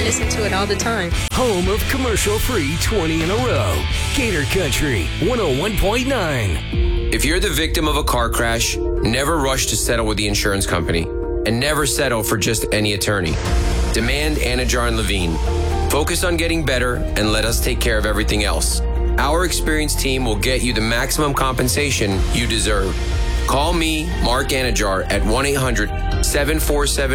listen to it all the time. Home of commercial-free 20 in a row. Gator Country 101.9. If you're the victim of a car crash, never rush to settle with the insurance company. And never settle for just any attorney. Demand Anajar and Levine. Focus on getting better and let us take care of everything else. Our experienced team will get you the maximum compensation you deserve. Call me, Mark Anajar, at 1-800-747